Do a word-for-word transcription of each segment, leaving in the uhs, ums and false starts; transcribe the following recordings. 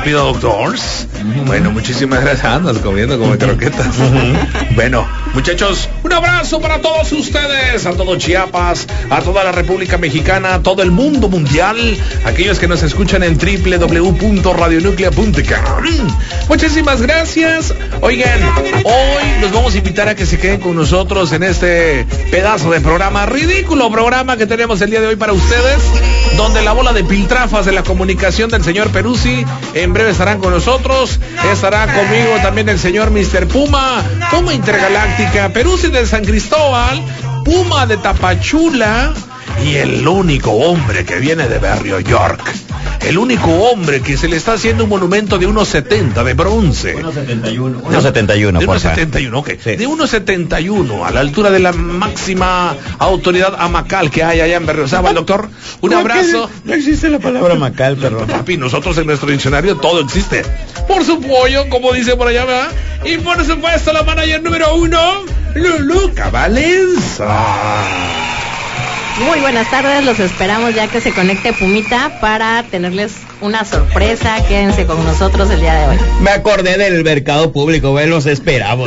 rápido, doctors. Uh-huh. Bueno, muchísimas gracias. Andas comiendo como croquetas. Uh-huh. Bueno, muchachos, un abrazo para todos ustedes, a todo Chiapas, a toda la República Mexicana, a todo el mundo mundial, aquellos que nos escuchan en doble u doble u doble u punto radio nuclea punto com. Muchísimas gracias. Oigan, hoy los vamos a invitar a que se queden con nosotros en este pedazo de programa, ridículo programa que tenemos el día de hoy para ustedes, donde la bola de piltrafas de la comunicación del señor Peruzzi en breve estarán con nosotros. Estará conmigo también el señor mister Puma, Puma Intergaláctica, Peruzzi de San Cristóbal, Puma de Tapachula y el único hombre que viene de Barrio York. El único hombre que se le está haciendo un monumento de uno setenta de bronce. uno setenta y uno. uno setenta y uno, de uno setenta y uno, ok. Sí. De uno setenta y uno, a la altura de la máxima autoridad amacal que hay allá en Berriozábal, doctor. Un abrazo. No existe la palabra amacal, perro. Papi, nosotros en nuestro diccionario todo existe. Por su pollo, como dice por allá, ¿verdad? Y por supuesto la manager número uno, Luluca Valenza. Muy buenas tardes, los esperamos ya que se conecte Pumita para tenerles una sorpresa. Quédense con nosotros el día de hoy. Me acordé del mercado público, güey, los esperamos.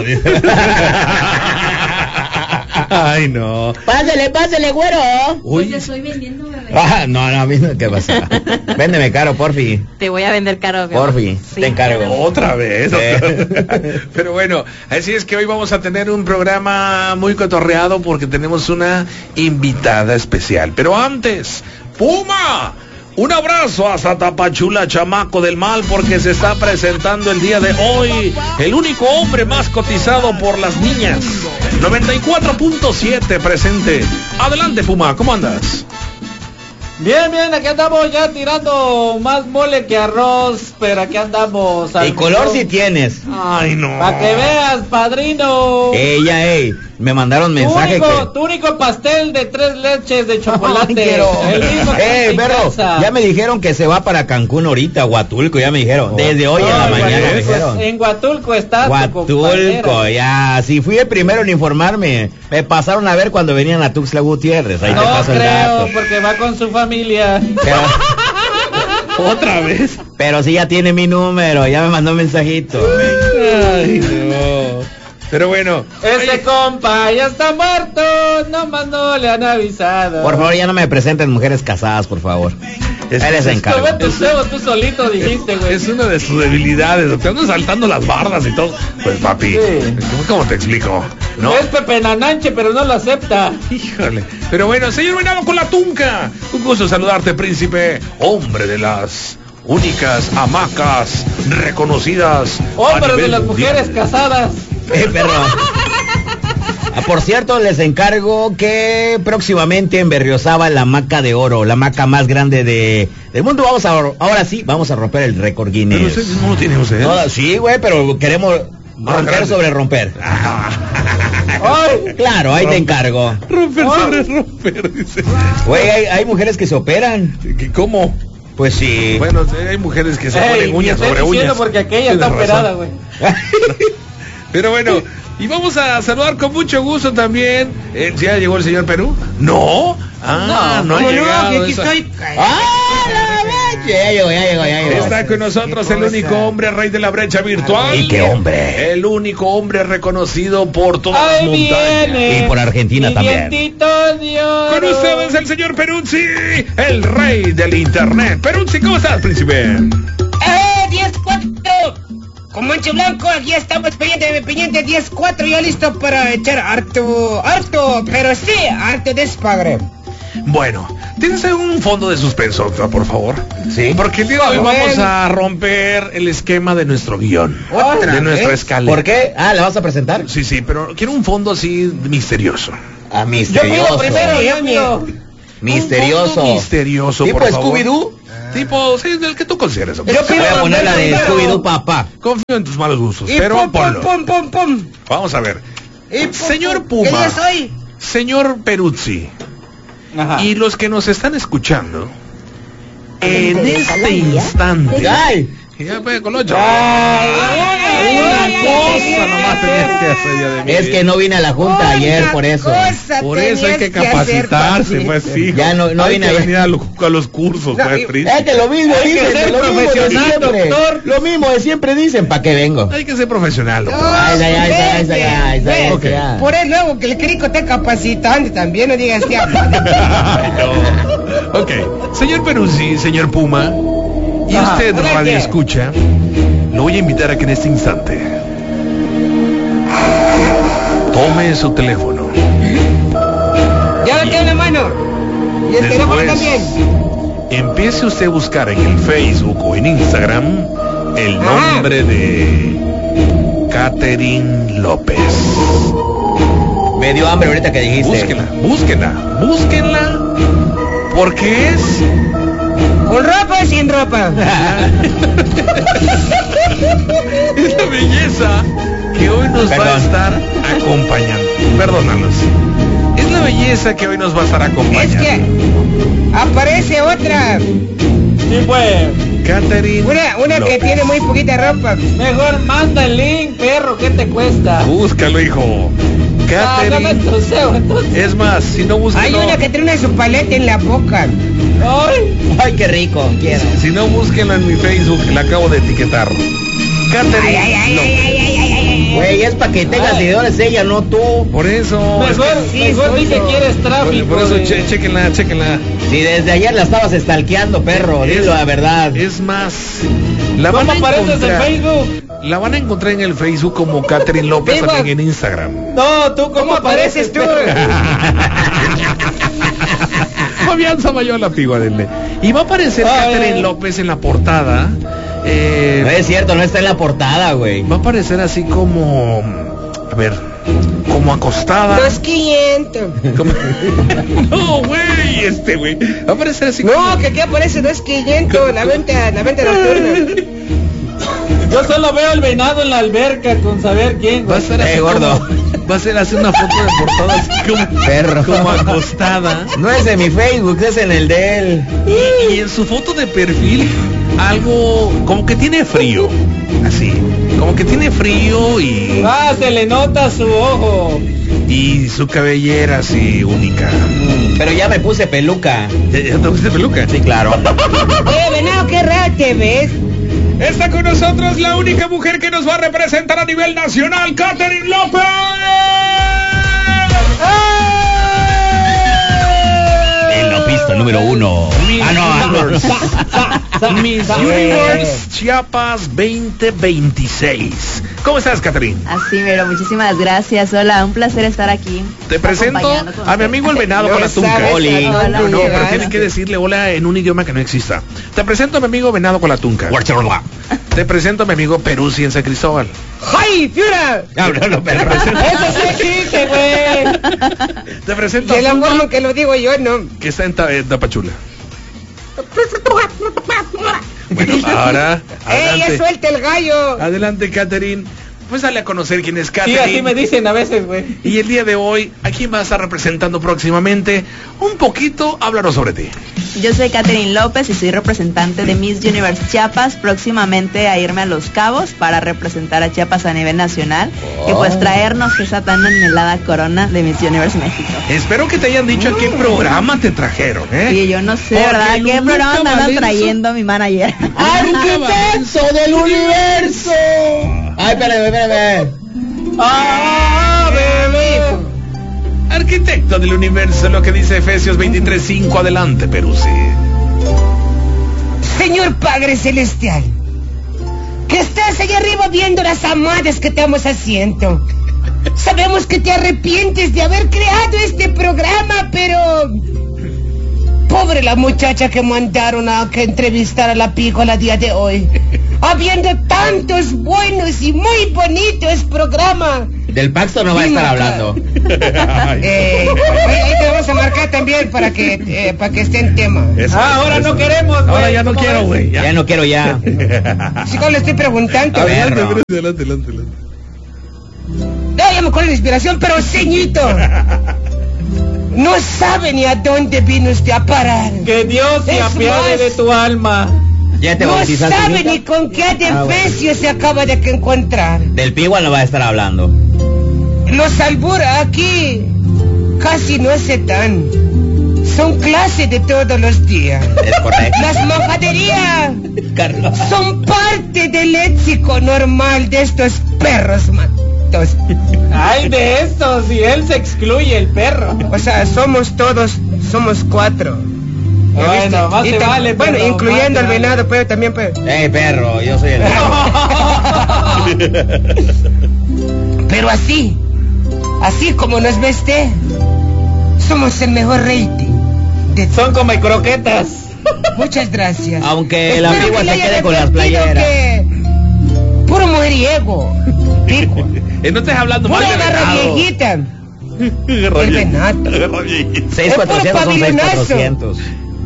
Ay, no. Pásale, pásale, güero. Uy, te estoy vendiendo, bebé. Ah, no, no, a mí no, ¿qué pasa? Véndeme caro, porfi. Te voy a vender caro, güero. Porfi, sí, te encargo. Otra vez. Sí. Pero bueno, así es que hoy vamos a tener un programa muy cotorreado porque tenemos una invitada especial. Pero antes, Puma, un abrazo hasta Tapachula, chamaco del mal, porque se está presentando el día de hoy el único hombre más cotizado por las niñas. noventa y cuatro punto siete presente. Adelante, Puma, ¿cómo andas? Bien, bien, aquí andamos ya tirando más mole que arroz, pero aquí andamos. Y color si tienes. Ay, no. Para que veas, padrino. Ella, ey, me mandaron mensaje tu único, que... tu único pastel de tres leches de chocolate. Quiero... El mismo que eh, perro, ya me dijeron que se va para Cancún ahorita, Huatulco, ya me dijeron. Oh. Desde hoy no, en la mañana me dijeron. En Huatulco está Huatulco, ya. Si fui el primero en informarme. Me pasaron a ver cuando venían a Tuxtla Gutiérrez. Ahí no te paso el dato. creo, porque va con su familia. Pero... ¿Otra vez? Pero sí ya tiene mi número, ya me mandó un mensajito. Ay, no. Pero bueno. Ese oye, compa ya está muerto, nomás no le han avisado. Por favor, ya no me presenten mujeres casadas, por favor. Es, Ahí les encargo. Tu cebo, tú solito dijiste, güey. Es una de sus debilidades, doctor. Andan saltando las bardas y todo. Pues papi, sí. ¿Cómo te explico? ¿No? Es Pepe Nananche, pero no lo acepta. Híjole. Pero bueno, señor Venado con la tunca. Un gusto saludarte, príncipe. Hombre de las únicas hamacas reconocidas. Hombre de las mundial. Mujeres casadas. Eh, perro. Ah, por cierto, les encargo que próximamente en Berriozábal la hamaca de oro, la hamaca más grande de, del mundo, vamos a, ahora sí, vamos a romper el récord Guinness. Pero usted no lo tiene usted. No, sí, güey, pero queremos romper sobre romper. Ay, claro, ahí te encargo. Romper sobre romper, dice. Güey, hay, hay mujeres que se operan. ¿Cómo? Pues sí. Bueno, hay mujeres que se Ey, ponen uñas sobre uñas. Porque aquella está razón. Operada, güey. Pero bueno, y vamos a saludar con mucho gusto también. Eh, ¿Ya llegó el señor Perú? No. Ah, no, no ha llegado. No, que aquí estoy... ¡Ah, la brecha! Ya llegó, ya llegó, ya llegó. Está con nosotros el único hombre rey de la brecha virtual. ¿Y qué hombre? El único hombre reconocido por todas las montañas. Viene. Y por Argentina Mi también. Dios. Con ustedes el señor Peruzzi, el rey del internet. Peruzzi, ¿cómo estás, príncipe? ¡Eh, diez cuatro! Con Manche Blanco, aquí estamos pendiente, pendiente diez cuatro, ya listo para echar harto, harto, pero sí, harto despadre. Bueno, ¿tienes un fondo de suspenso, por favor? Sí. Porque el día de hoy vamos a romper el esquema de nuestro guión. ¿Otra de nuestra vez? escalera. ¿Por qué? Ah, ¿la vas a presentar? Sí, sí, pero quiero un fondo así misterioso. Ah, misterioso. Yo pido primero, yo pido. Misterioso. Misterioso, ¿Tipo por favor. Scooby-Doo? Tipo, sí, del que tú consideres. Yo voy a poner la de Scooby-Doo, papá. Confío en tus malos gustos, y pero pum, ponlo. Pum, pum, pum. Vamos a ver. Y señor pum, Puma, ¿qué soy? señor Peruzzi, ajá, y los que nos están escuchando, en este instante, ¡ay! Y ya ve, Colocho. Ay, ay, Una ay, cosa ay, nomás tenías que hacer ya de mí. Es que no vine a la junta Una ayer, por eso. cosa Por eso hay tenías que hacer, capacitarse, papi. pues sí. Ya no- no hay vine que a- venir a, lo- a los cursos, No, pues, y- Príncipe. Es que lo mismo Hay que dicen, ser lo mismo de profesional, siempre. doctor. Lo mismo de siempre dicen, ¿para qué vengo? Hay que ser profesional, doctor. Ay, ay, ay, ay, ay, ay, ay, Ok. ay. Por eso luego que el crico te capacitando también, no digas que... Ay, no. Ok, señor Peruzzi, señor Puma, y Ajá. usted, Hola, radio ¿qué? escucha, lo voy a invitar a que en este instante tome su teléfono. Ya lo tengo en la mano. Y el teléfono Después, también. empiece usted a buscar en el Facebook o en Instagram el Ajá. nombre de Catherine López. Me dio hambre ahorita que dijiste. Búsquenla, búsquenla, búsquenla, porque es ¿Con ropa o sin ropa? es la belleza que hoy nos va a Perdón. estar acompañando. Perdónanos. Es la belleza que hoy nos va a estar Es acompañando. que aparece otra. Sí, pues. Catherine Una, una que López. tiene muy poquita ropa. Mejor manda el link, perro, ¿qué te cuesta? Búscalo, hijo. Ah, no me Catherine. troceo, entonces. Es más, si no búsquenlo, Hay una que tiene una su paleta en la boca. Ay, Ay, qué rico, quiero. si no búsquenlo en mi Facebook, la acabo de etiquetar. Catherine Ay, ay, ay, López. ay, ay, ay, ay, ay. Güey, es para que tengas Ay. seguidores ella, no tú. Por eso. mejor, sí, mejor soy di que yo. quieres Por, tráfico. por eso, de- che- chequenla, chequenla. Si desde ayer la estabas estalqueando, perro, Es- dilo la verdad. Es más, la van ¿Cómo a apareces en encontrar. Facebook? La van a encontrar en el Facebook como Catherine López, Viva. también en Instagram. No, tú, ¿cómo, ¿Cómo apareces tú? Fabián Samayola, piguadenle. Y va a aparecer Ay. Catherine López en la portada. eh, No es cierto, no está en la portada, güey. va a aparecer así como, a ver, como acostada. Dos quinientos. Como- no, güey, este güey. Va a aparecer así como. No, que aquí aparece dos quinientos. La venta, la venta nocturna. Yo solo veo el venado en la alberca con saber quién, Va a güey. ser así Eh, gordo. como- va a ser así una foto de portada así como, Perro. como acostada. No es de mi Facebook, es en el de él. Y, y en su foto de perfil, algo como que tiene frío. Así. Como que tiene frío y, Ah, se le nota su ojo. y su cabellera así única. Pero ya me puse peluca. ¿Ya, ya te pusiste peluca? Sí, claro. Oye, venado, qué raro te ves. Está con nosotros la única mujer que nos va a representar a nivel nacional, Catherine López. El lopisto número uno. Miss Ah, no, ah, no. Universe. Miss Universe Chiapas veinte veintiséis. ¿Cómo estás, Catherine? Así, pero muchísimas gracias. Hola, un placer estar aquí. Te presento acompañando con a mi amigo el ustedes. venado No con la tunca. sabes Oli. a dónde No, No, no, pero llegar. tienes que decirle hola en un idioma que no exista. Te presento a mi amigo venado con la tunca. Te presento a mi amigo Peruzzi en San Cristóbal. ¡Ay, fiura! Háblalo, perro. Eso sí existe, güey. Te presento De la a Puma, forma que lo digo yo, no. que está en, Ta- en Tapachula. Bueno, ahora, ¡Ey, ya adelante, suelta el gallo! adelante, Catherine. Pues dale a conocer quién es Sí, Catherine. así me dicen a veces, güey. Y el día de hoy, ¿a quién vas a estar representando próximamente? Un poquito, háblanos sobre ti. Yo soy Catherine López y soy representante de Miss Universe Chiapas, próximamente a irme a Los Cabos para representar a Chiapas a nivel nacional y pues traernos esa tan anhelada corona de Miss Universe México. Espero que te hayan dicho a qué programa te trajeron, ¿eh? Y yo no sé, Porque ¿verdad? el ¿Qué Luca programa me andan Valenzo- trayendo mi manager? ¡Arquitecto del universo! Ay, espérame, espérame. ¡Ah, bebé! Arquitecto del universo, lo que dice Efesios veintitrés cinco. Adelante, Peruzzi. Señor Padre Celestial, que estás allá arriba viendo las amadas que estamos haciendo. Sabemos que te arrepientes de haber creado este programa, pero... Pobre la muchacha que mandaron a que entrevistar a la pícola día de hoy. Habiendo tantos buenos y muy bonitos programas. Del Paxton no va a estar hablando. Eh, ahí, ahí te vamos a marcar también para que, eh, para que esté en tema. Eso, Ah, ahora eso. no queremos, güey. Ahora ya no ¿Cómo quiero, ves? güey. Ya no quiero ya. Así como le estoy preguntando. A ver. Adelante, Perro. Peruzzi, adelante, adelante, adelante. No, ya me acuerdo de la inspiración, pero ceñito. No sabe ni a dónde vino usted a parar. Que Dios se Es apiade más. de tu alma. ¿Ya te no bautizaste, sabe hijita? ni con qué Ah, bueno. adefesio se acaba de que encontrar. Del Pigua no va a estar hablando. Los albura aquí casi no se dan. Son clases de todos los días. Es correcto. Las majaderías Carlos. son parte del léxico normal de estos perros matos. Ay, de estos, y él se excluye, el perro. O sea, somos todos, somos cuatro. ¿Ya Bueno, viste? más Y te tam- vale, Bueno, perro, incluyendo más al te venado, vale. pero también pues. Eh, perro, yo soy el Pero así, así como nos ve usted, somos el mejor rating. De Son como croquetas. Muchas gracias. Aunque la Espero Pigua que se le quede haya con las advertido playeras. que puro mujeriego. Pigua. Eh, no estés hablando mal Pura de garra venado. viejita. Garra El viejita. venado. Garra viejita. seis mil cuatrocientos son seis mil pavilonazo. cuatrocientos.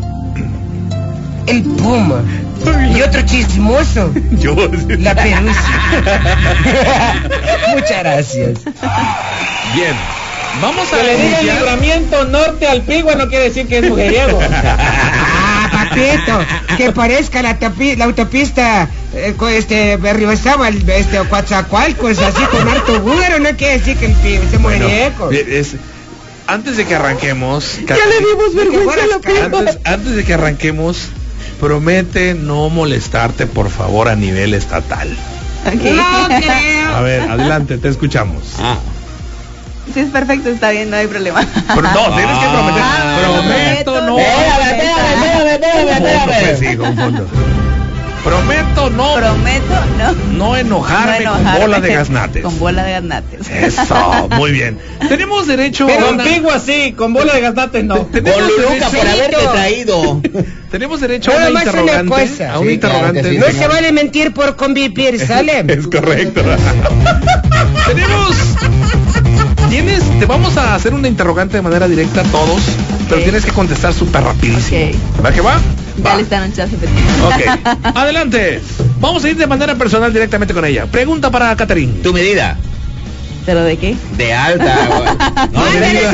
El puma. Y otro chismoso. Yo. La perucia. Muchas gracias. Bien. Vamos a Que le diga el iniciar. libramiento norte al Pigua no quiere decir que es mujeriego. Ah, papito, que parezca la, tapi- la autopista eh, co- este Berriozábal, este Coatzacoalcos, así con harto búgaro, no quiere decir que el pibe se Bueno, muñeco. bien, es- antes de que arranquemos, Ya le dimos vergüenza a la piba. antes, antes de que arranquemos, promete no molestarte, por favor, a nivel estatal. Ok. No creo. A ver, adelante, te escuchamos. Ah. Sí, es perfecto, está bien, no hay problema. Pero no, tienes que prometer. Ah, Prometo no. Espérame, espérame, espérame, espérame, Pues sí, espérame. confundo. Prometo no, Prometo no. no enojarme, no con enojarme bola de gaznates. Con bola de gaznates. Eso, muy bien. Tenemos derecho a Con una- Pigua sí, con bola de gaznates no. Tenemos Con Luluca derecho- por haberte traído. Tenemos derecho a Nada una más una interrogante. cosa. A un Sí, interrogante. claro que sí, No señor. se vale mentir por convivir, ¿sale? Es correcto. Tenemos. Tienes. Te vamos a hacer una interrogante de manera directa a todos, pero Ok. tienes que contestar súper rapidísimo. ¿Va que va? Ya Va. le están echando Ok. Adelante. Vamos a ir de manera personal directamente con ella. Pregunta para Catherine. Tu medida. ¿Pero de qué? De alta, güey. No, Ándale, medida.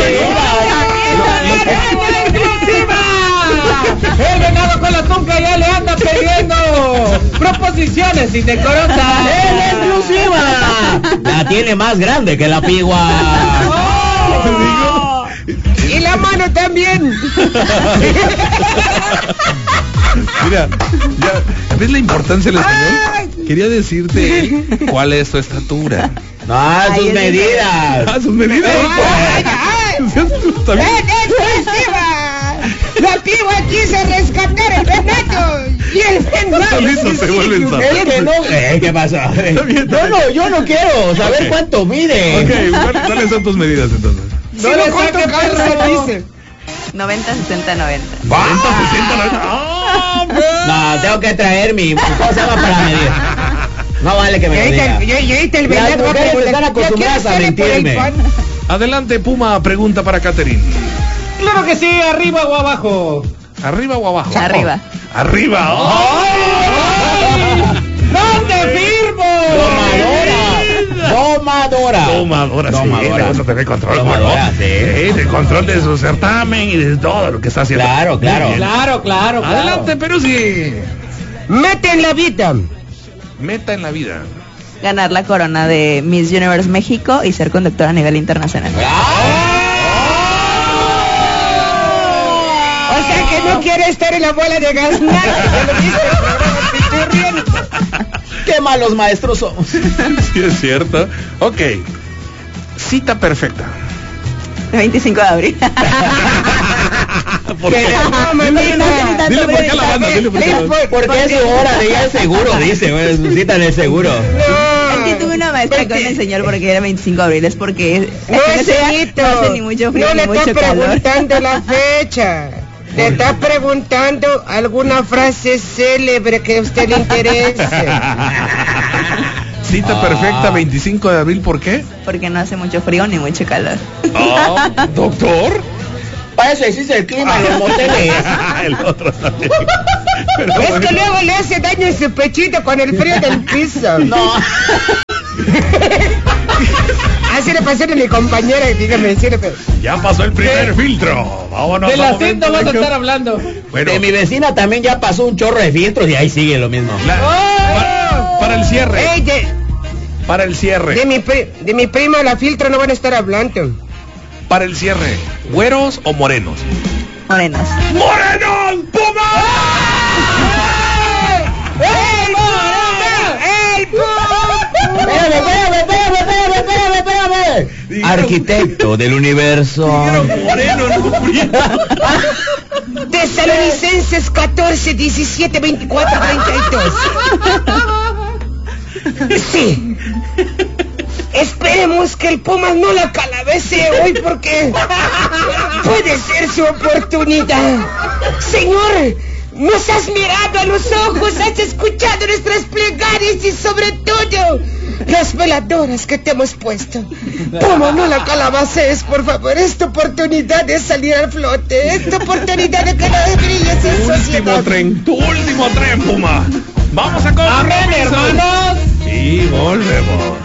El venado con la tunca ya le anda pidiendo proposiciones indecorosas. ¡Es exclusiva! La tiene más grande que la Pigua. ¡Oh! Y la mano también. Mira, ya, ¿ves la importancia del español? Quería decirte cuál es tu estatura. No, Ay, sus es medidas. Ah, sus medidas. Ay, ay. Está bien. ¡Es exclusiva! La piba quiso rescatar el venado. Y el venado. Solito se vuelve en zapato. Es que no. Eh, ¿Qué pasa? bien, está Yo no, bien. yo no quiero saber Ok. cuánto mide. Ok, ¿cuál- ¿cuáles son tus medidas entonces? Si no, ¿cuánto calza, dice? noventa, sesenta, noventa. cuarenta, sesenta, noventa. ¡Ah, No, tengo que traer mi cosa se llama para medir. No vale que Y me lo ahorita, diga. y- y ahorita el Las venado va a mujeres preguntar, están acostumbradas ¿ya a quién sale por el mentirme. pan? Adelante, Puma, pregunta para Catherine. Claro que sí, arriba o abajo. ¿Arriba o abajo? Arriba. Arriba. ¿Dónde firmo? Domadora. Domadora. Domadora, sí, Domadora. le gusta tener control. Domadora, ¿no? sí. de control de su certamen y de todo lo que está haciendo. Claro, claro. Muy bien. Claro, claro, claro. Adelante, pero sí. Mete en la vida. Meta en la vida. Ganar la corona de Miss Universe México y ser conductora a nivel internacional. O sea que no quiere estar en la bola de gas. Nada. Ya lo viste, el programa Pichurriento. Qué malos maestros somos. Sí, es cierto. Ok. Cita perfecta. veinticinco de abril. ¿Por qué? No, mamita. Dile por qué a la banda, dile por qué a la banda. Porque es su hora de ir al seguro, dice, güey, su cita en el seguro. Es No. que tuve una maestra que me enseñó porque era veinticinco de abril, es porque No, ese día señorito. no hace ni mucho frío No ni le mucho está calor. preguntando la fecha. Le está preguntando alguna frase célebre que a usted le interese. Cita Ah. perfecta, veinticinco de abril, ¿por qué? Porque no hace mucho frío ni mucho calor. Ah, doctor. Para eso existe el clima en los moteles. El otro también. Pero Es bueno. que luego le hace daño en su pechito con el frío del piso. No. Así le pasó a mi compañera, dígame, sí le pasó. Ya pasó el primer filtro. Vámonos. De la cinta vas a estar hablando. Bueno, de mi vecina también ya pasó un chorro de filtros y ahí sigue lo mismo. la- para, para el cierre. Ey, de, Para el cierre. de, mi, pri- de mi prima la filtro no van a estar hablando. Para el cierre. ¿Güeros o morenos? Morenos. ¡Morenos! ¡Puma! ¡El Puma! ¡El Puma! Espérame, espérame, espérame, espérame, espérame, espérame. Dijeron- Arquitecto del universo. Dijeron moreno, no prieto. Tesalonicenses catorce, diecisiete, veinticuatro, treinta y dos. Sí. Esperemos que el Pumas no la calabece hoy porque puede ser su oportunidad. Señor, nos has mirado a los ojos, has escuchado nuestras plegarias y sobre todo las veladoras que te hemos puesto. Puma, no la calabaces, por favor. Es tu oportunidad de salir al flote. Es tu oportunidad de que no brilles en Último sociedad. tren, tu último tren, Puma. Vamos a Amén, compromiso. hermanos. Y volvemos.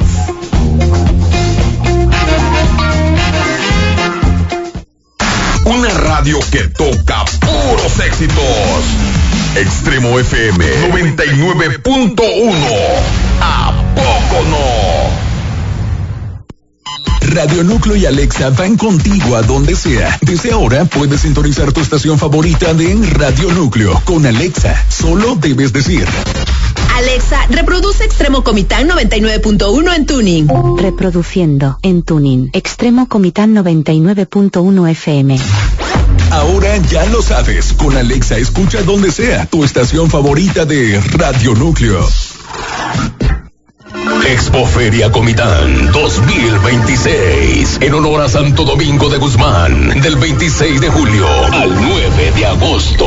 Una radio que toca puros éxitos. Extremo F M noventa y nueve punto uno. ¿A poco no? Radio Núcleo y Alexa van contigo a donde sea. Desde ahora puedes sintonizar tu estación favorita de Radio Núcleo con Alexa. Solo debes decir: Alexa, reproduce Extremo Comitán noventa y nueve punto uno en Tuning. Reproduciendo en Tuning. Extremo Comitán noventa y nueve punto uno F M. Ahora ya lo sabes. Con Alexa escucha donde sea tu estación favorita de Radio Núcleo. Expoferia Comitán dos mil veintiséis, en honor a Santo Domingo de Guzmán, del veintiséis de julio al nueve de agosto.